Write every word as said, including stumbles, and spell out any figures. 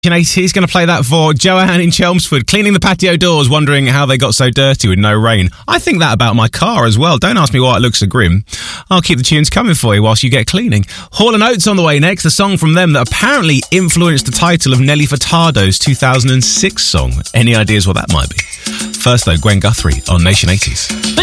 He's going to play that for Joanne in Chelmsford, cleaning the patio doors, wondering how they got so dirty with no rain. I think that about my car as well. Don't ask me why it looks so grim. I'll keep the tunes coming for you whilst you get cleaning. Hall and Oates on the way next, a song from them that apparently influenced the title of Nelly Furtado's two thousand six song. Any ideas what that might be? First though, Gwen Guthrie on Nation eighties.